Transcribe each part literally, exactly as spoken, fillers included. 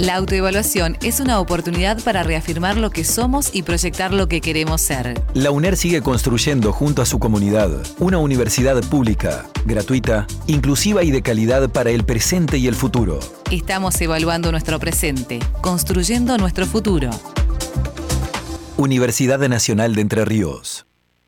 La autoevaluación es una oportunidad para reafirmar lo que somos y proyectar lo que queremos ser. La UNER sigue construyendo junto a su comunidad una universidad pública, gratuita, inclusiva y de calidad para el presente y el futuro. Estamos evaluando nuestro presente, construyendo nuestro futuro. Universidad Nacional de Entre Ríos.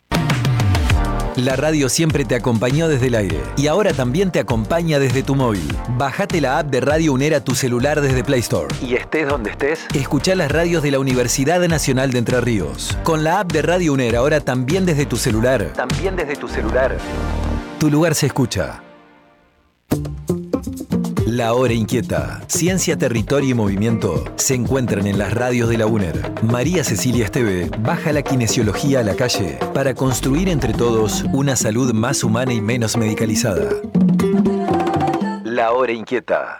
La radio siempre te acompañó desde el aire y ahora también te acompaña desde tu móvil. Bájate la app de Radio UNER a tu celular desde Play Store. Y estés donde estés, escuchá las radios de la Universidad Nacional de Entre Ríos. Con la app de Radio UNER ahora también desde tu celular. También desde tu celular. Tu lugar se escucha. La Hora Inquieta, Ciencia, Territorio y Movimiento se encuentran en las radios de la UNER. María Cecilia Esteve baja la kinesiología a la calle para construir entre todos una salud más humana y menos medicalizada. La Hora Inquieta.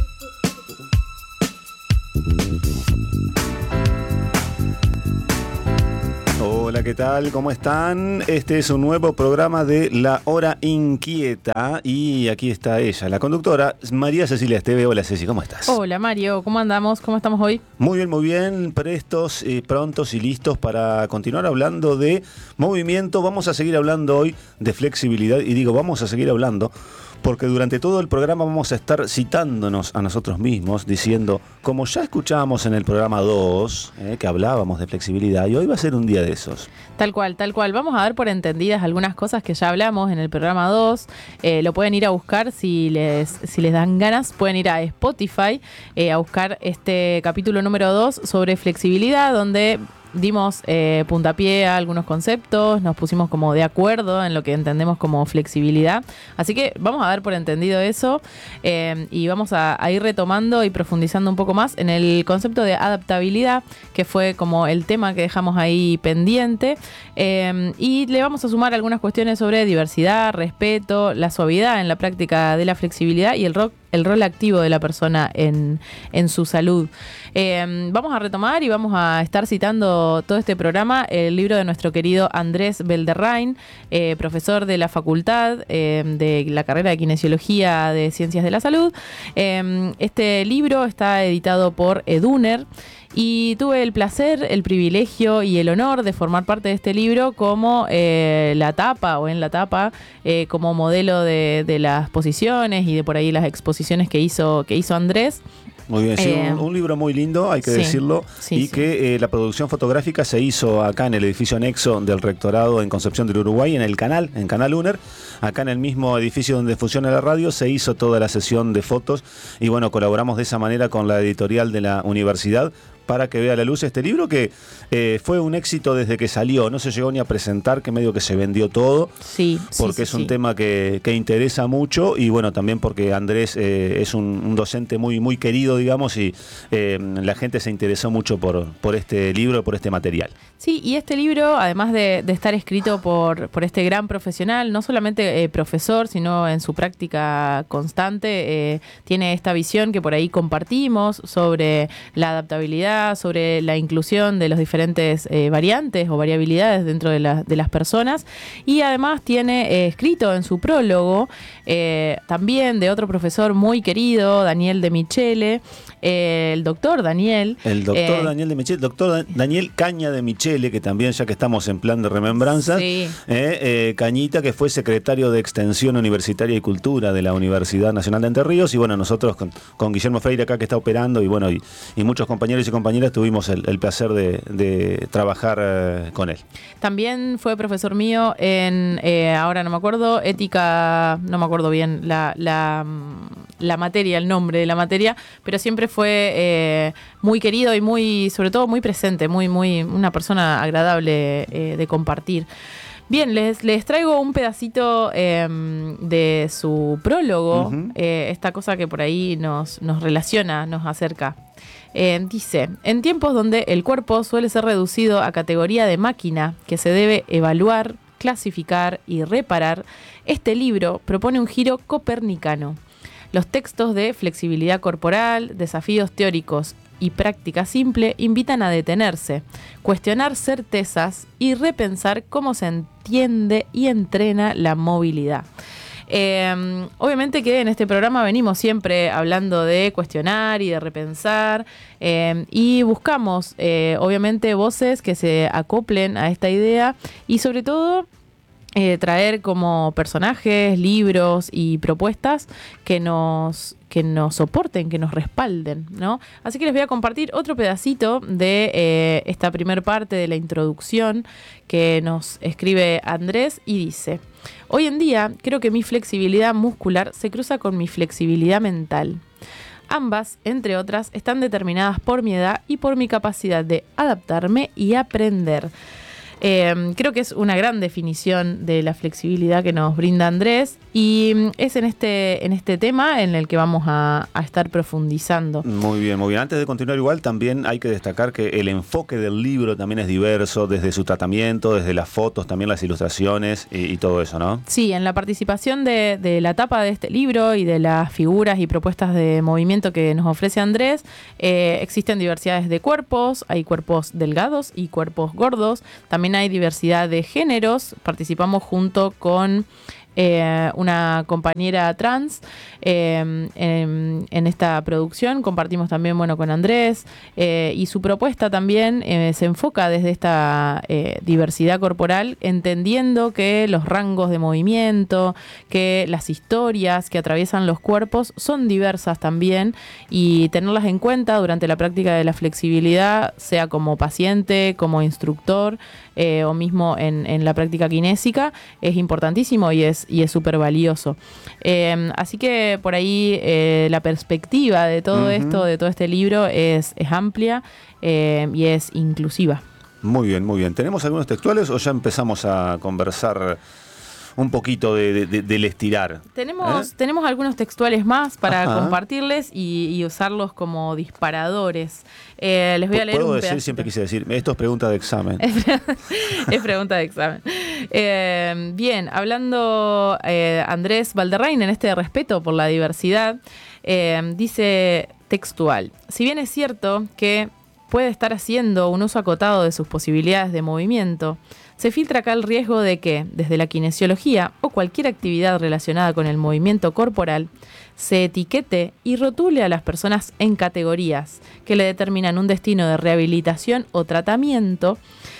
Hola, ¿qué tal? ¿Cómo están? Este es un nuevo programa de La Hora Inquieta y aquí está ella, la conductora María Cecilia Esteve. Hola, Ceci, ¿cómo estás? Hola, Mario, ¿cómo andamos? ¿Cómo estamos hoy? Muy bien, muy bien, prestos, eh, prontos y listos para continuar hablando de movimiento. Vamos a seguir hablando hoy de flexibilidad y digo, vamos a seguir hablando porque durante todo el programa vamos a estar citándonos a nosotros mismos, diciendo, como ya escuchábamos en el programa dos, eh, que hablábamos de flexibilidad, y hoy va a ser un día de esos. Tal cual, tal cual. Vamos a dar por entendidas algunas cosas que ya hablamos en el programa dos. Eh, lo pueden ir a buscar si les, si les dan ganas. Pueden ir a Spotify eh, a buscar este capítulo número dos sobre flexibilidad, donde dimos eh, puntapié a algunos conceptos, nos pusimos como de acuerdo en lo que entendemos como flexibilidad. Así que vamos a dar por entendido eso eh, y vamos a, a ir retomando y profundizando un poco más en el concepto de adaptabilidad, que fue como el tema que dejamos ahí pendiente. Eh, y le vamos a sumar algunas cuestiones sobre diversidad, respeto, la suavidad en la práctica de la flexibilidad y el rol el rol activo de la persona en, en su salud. Eh, vamos a retomar y vamos a estar citando todo este programa, el libro de nuestro querido Andrés Belderrain, eh, profesor de la facultad eh, de la carrera de Kinesiología de Ciencias de la Salud. Eh, este libro está editado por EduNER. Y tuve el placer, el privilegio y el honor de formar parte de este libro como eh, la tapa o en la tapa, eh, como modelo de, de las posiciones y de por ahí las exposiciones que hizo, que hizo Andrés. Muy bien, sí, eh, un, un libro muy lindo, hay que sí, decirlo, sí, y sí. que eh, la producción fotográfica se hizo acá en el edificio anexo del Rectorado en Concepción del Uruguay, en el canal, en Canal UNER, acá en el mismo edificio donde funciona la radio, se hizo toda la sesión de fotos y bueno, colaboramos de esa manera con la editorial de la universidad para que vea la luz este libro que eh, fue un éxito desde que salió, no se llegó ni a presentar, que medio que se vendió todo, sí, porque sí, es un sí. tema que, que interesa mucho y bueno, también porque Andrés eh, es un, un docente muy, muy querido, digamos, y eh, la gente se interesó mucho por, por este libro, por este material. Sí, y este libro, además de, de estar escrito por, por este gran profesional, no solamente eh, profesor, sino en su práctica constante, eh, tiene esta visión que por ahí compartimos sobre la adaptabilidad, sobre la inclusión de los diferentes eh, variantes o variabilidades dentro de, la, de las personas, y además tiene eh, escrito en su prólogo eh, también de otro profesor muy querido, Daniel de Michele, eh, el doctor Daniel. El doctor eh, Daniel de Michele, doctor Daniel Caña de Michele, que también, ya que estamos en plan de remembranza, sí. eh, eh, Cañita, que fue secretario de Extensión Universitaria y Cultura de la Universidad Nacional de Entre Ríos, y bueno, nosotros con, con Guillermo Freire acá que está operando, y bueno, y, y muchos compañeros y compañeras tuvimos el, el placer de, de trabajar eh, con él. También fue profesor mío en, eh, ahora no me acuerdo, ética, no me acuerdo bien la, la, la materia, el nombre de la materia, pero siempre fue eh, muy querido y muy, sobre todo muy presente, muy, muy, una persona agradable eh, de compartir. Bien, les, les traigo un pedacito eh, de su prólogo, uh-huh. eh, esta cosa que por ahí nos, nos relaciona, nos acerca. Eh, dice, en tiempos donde el cuerpo suele ser reducido a categoría de máquina que se debe evaluar, clasificar y reparar, este libro propone un giro copernicano. Los textos de flexibilidad corporal, desafíos teóricos y práctica simple invitan a detenerse, cuestionar certezas y repensar cómo se entiende y entrena la movilidad. Eh, obviamente que en este programa venimos siempre hablando de cuestionar y de repensar eh, y buscamos eh, obviamente voces que se acoplen a esta idea y sobre todo eh, traer como personajes, libros y propuestas que nos... que nos soporten, que nos respalden, ¿no? Así que les voy a compartir otro pedacito de eh, esta primer parte de la introducción que nos escribe Andrés y dice: hoy en día creo que mi flexibilidad muscular se cruza con mi flexibilidad mental. Ambas, entre otras, están determinadas por mi edad y por mi capacidad de adaptarme y aprender. Eh, creo que es una gran definición de la flexibilidad que nos brinda Andrés y es en este, en este tema en el que vamos a, a estar profundizando. Muy bien, muy bien. Antes de continuar igual, también hay que destacar que el enfoque del libro también es diverso, desde su tratamiento, desde las fotos, también las ilustraciones y, y todo eso, ¿no? Sí, en la participación de, de la tapa de este libro y de las figuras y propuestas de movimiento que nos ofrece Andrés, eh, existen diversidades de cuerpos, hay cuerpos delgados y cuerpos gordos, también hay diversidad de géneros. Participamos junto con eh, una compañera trans eh, en, en esta producción. Compartimos también, bueno, con Andrés eh, y su propuesta también eh, se enfoca desde esta eh, diversidad corporal, entendiendo que los rangos de movimiento, que las historias que atraviesan los cuerpos son diversas también y tenerlas en cuenta durante la práctica de la flexibilidad, sea como paciente, como instructor eh, o mismo en, en la práctica kinésica, es importantísimo y es y es súper valioso. Eh, así que por ahí eh, la perspectiva de todo uh-huh. esto, de todo este libro es, es amplia eh, y es inclusiva. Muy bien, muy bien. ¿Tenemos algunos textuales o ya empezamos a conversar un poquito de, de, de, del estirar? Tenemos, ¿Eh? tenemos algunos textuales más para Ajá. compartirles y, y usarlos como disparadores. Eh, les voy a leer ¿Puedo un decir, pedacito. siempre quise decir, esto es pregunta de examen? Es pregunta de examen. Eh, bien, hablando eh, Andrés Valderrain en este respeto por la diversidad, eh, dice textual: si bien es cierto que puede estar haciendo un uso acotado de sus posibilidades de movimiento, se filtra acá el riesgo de que, desde la kinesiología o cualquier actividad relacionada con el movimiento corporal, se etiquete y rotule a las personas en categorías que le determinan un destino de rehabilitación o tratamiento,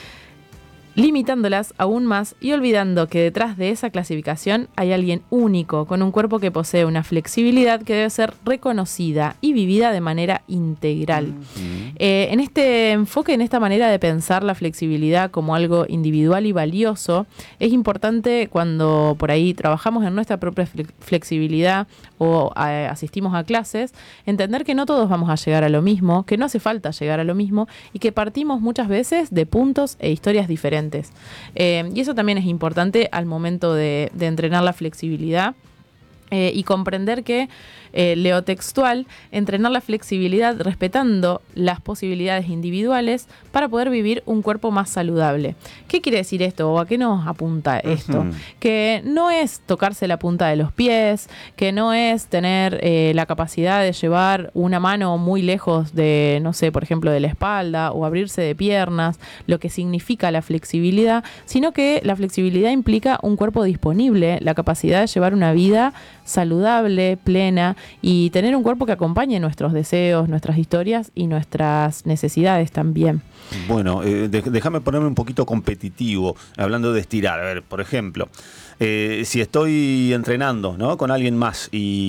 limitándolas aún más y olvidando que detrás de esa clasificación hay alguien único, con un cuerpo que posee una flexibilidad que debe ser reconocida y vivida de manera integral. Uh-huh. Eh, en este enfoque, en esta manera de pensar la flexibilidad como algo individual y valioso, es importante cuando por ahí trabajamos en nuestra propia flexibilidad o a, asistimos a clases, entender que no todos vamos a llegar a lo mismo, que no hace falta llegar a lo mismo y que partimos muchas veces de puntos e historias diferentes. Eh, y eso también es importante al momento de, de entrenar la flexibilidad eh, y comprender que, eh, leo textual, entrenar la flexibilidad respetando las posibilidades individuales para poder vivir un cuerpo más saludable. ¿Qué quiere decir esto o a qué nos apunta esto? Uh-huh. Que no es tocarse la punta de los pies, que no es tener eh, la capacidad de llevar una mano muy lejos de, no sé, por ejemplo, de la espalda o abrirse de piernas, lo que significa la flexibilidad, sino que la flexibilidad implica un cuerpo disponible, la capacidad de llevar una vida saludable, plena y tener un cuerpo que acompañe nuestros deseos, nuestras historias y nuestras necesidades también. Bueno, eh, de, déjame ponerme un poquito competitivo, hablando de estirar. A ver, por ejemplo, eh, si estoy entrenando, ¿no?, con alguien más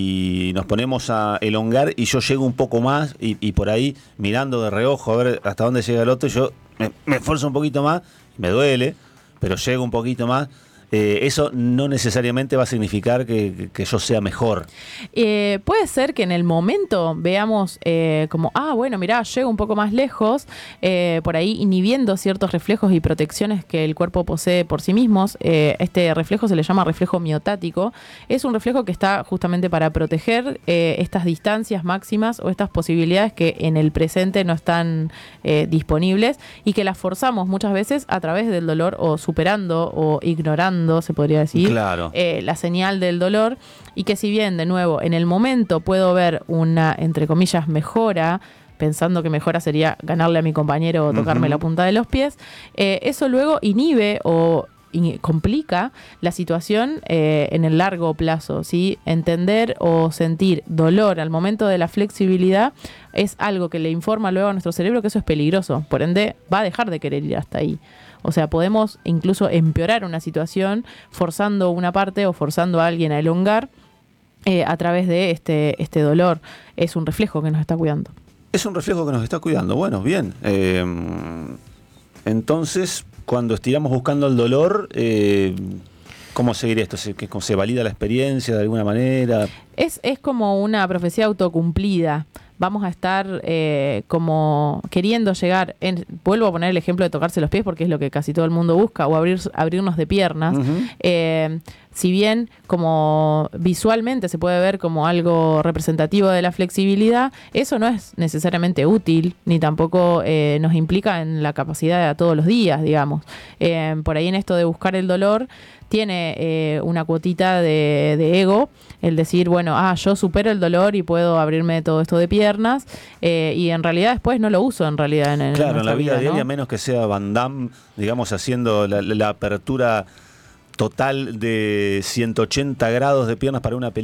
y nos ponemos a elongar y yo llego un poco más y, y por ahí mirando de reojo a ver hasta dónde llega el otro, yo me, me esfuerzo un poquito más, me duele, pero llego un poquito más. Eh, eso no necesariamente va a significar que, que yo sea mejor. Eh, puede ser que en el momento veamos eh, como, ah, bueno, mirá, llego un poco más lejos, eh, por ahí inhibiendo ciertos reflejos y protecciones que el cuerpo posee por sí mismos. Eh, este reflejo se le llama reflejo miotático. Es un reflejo que está justamente para proteger eh, estas distancias máximas o estas posibilidades que en el presente no están eh, disponibles y que las forzamos muchas veces a través del dolor o superando o ignorando, se podría decir, claro. eh, la señal del dolor, y que si bien, de nuevo, en el momento puedo ver una, entre comillas, mejora, pensando que mejora sería ganarle a mi compañero o tocarme uh-huh. la punta de los pies, eh, eso luego inhibe o y complica la situación eh, en el largo plazo, ¿sí? Entender o sentir dolor al momento de la flexibilidad es algo que le informa luego a nuestro cerebro que eso es peligroso, por ende va a dejar de querer ir hasta ahí. O sea, podemos incluso empeorar una situación forzando una parte o forzando a alguien a elongar eh, a través de este, este dolor. Es un reflejo que nos está cuidando. Es un reflejo que nos está cuidando. Bueno, bien. Eh, entonces, cuando estiramos buscando el dolor, eh, ¿cómo seguir esto? ¿Se, que, ¿Se valida la experiencia de alguna manera? Es, es como una profecía autocumplida. Vamos a estar eh, como queriendo llegar, en, vuelvo a poner el ejemplo de tocarse los pies porque es lo que casi todo el mundo busca, o abrir, abrirnos de piernas. Uh-huh. Eh, si bien como visualmente se puede ver como algo representativo de la flexibilidad, eso no es necesariamente útil, ni tampoco eh, nos implica en la capacidad de todos los días, digamos. Eh, por ahí en esto de buscar el dolor, tiene eh, una cuotita de, de ego, el decir, bueno, ah, yo supero el dolor y puedo abrirme todo esto de piernas, eh, y en realidad después no lo uso en realidad. En, en claro, en la vida, vida diaria, ¿no? Menos que sea Van Damme, digamos, haciendo la, la apertura total de ciento ochenta grados de piernas para una película.